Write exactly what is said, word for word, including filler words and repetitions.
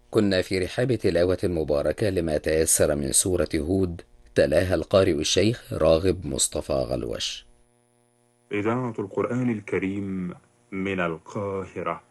كنا في رحاب تلاوة مباركة لما تيسر من سورة هود، تلاها القارئ الشيخ راغب مصطفى غلوش. إذاعة القرآن الكريم من القاهرة.